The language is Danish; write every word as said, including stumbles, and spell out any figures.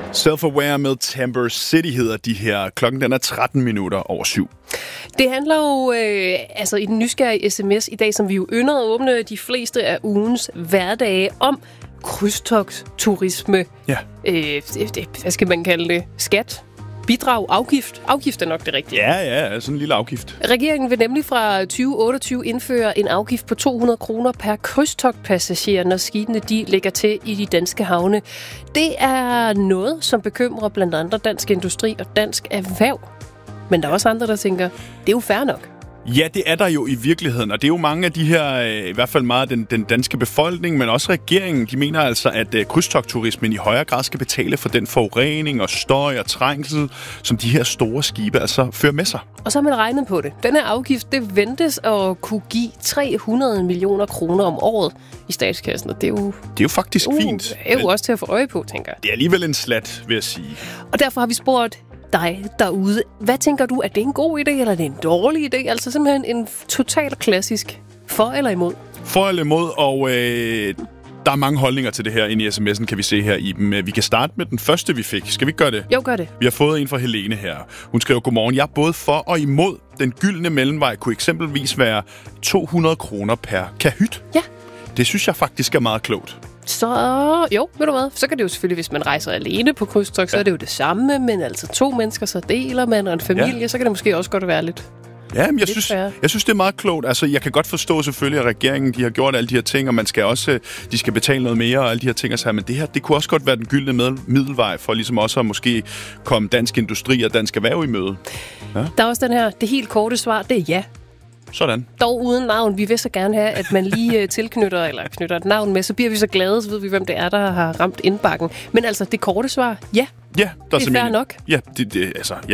Self-Aware med Timber City hedder de her. Klokken den er tretten minutter over syv. Det handler jo øh, altså i den nysgerrige sms i dag, som vi jo ynder at åbne de fleste af ugens hverdage, om krydstogtturisme. Ja. Øh, det, det, hvad skal man kalde det? Skat? Bidrag? Afgift? Afgift er nok det rigtige. Ja, ja, sådan en lille afgift. Regeringen vil nemlig fra tyve otteogtyve indføre en afgift på to hundrede kroner per krydstogtpassager, når skibene de lægger til i de danske havne. Det er noget, som bekymrer blandt andet Dansk Industri og Dansk Erhverv. Men der er også andre, der tænker, det er jo fair nok. Ja, det er der jo i virkeligheden, og det er jo mange af de her, i hvert fald meget af den, den danske befolkning, men også regeringen, de mener altså, at uh, krydstogtturismen i højere grad skal betale for den forurening og støj og trængsel, som de her store skibe altså fører med sig. Og så har man regnet på det. Den her afgift, det ventes at kunne give tre hundrede millioner kroner om året i statskassen, og det er jo... Det er jo faktisk uh, fint. Det er jo også til at få øje på, tænker jeg. Det er alligevel en slat, vil jeg sige. Og derfor har vi spurgt dig derude. Hvad tænker du, at det er en god idé, eller er det en dårlig idé? Altså simpelthen en total klassisk for eller imod? For eller imod, og øh, der er mange holdninger til det her inde i sms'en, kan vi se her i dem. Vi kan starte med den første, vi fik. Skal vi gøre det? Jo, gør det. Vi har fået en fra Helene her. Hun skriver, godmorgen, jeg er både for og imod. Den gyldne mellemvej kunne eksempelvis være to hundrede kroner per kahyt. Ja. Det synes jeg faktisk er meget klogt. Så jo, ved du hvad, så kan det jo selvfølgelig, hvis man rejser alene på krydstogt, ja. Så er det jo det samme, men altså to mennesker, så deler man, og en familie, ja. Så kan det måske også godt være lidt... Ja, men jeg synes, jeg synes, det er meget klogt. Altså, jeg kan godt forstå selvfølgelig, at regeringen de har gjort alle de her ting, og man skal også, de skal betale noget mere og alle de her ting. Altså, men det her, det kunne også godt være den gyldne middelvej for ligesom også at måske komme Dansk Industri og Dansk Erhverv i møde. Ja. Der er også den her, det helt korte svar, det er ja. Sådan. Dog uden navn. Vi vil så gerne have, at man lige tilknytter eller knytter et navn med, så bliver vi så glade, så ved vi, hvem det er, der har ramt indbakken. Men altså, det korte svar, ja. Ja, der det er fair nok. Ja, det, det, altså,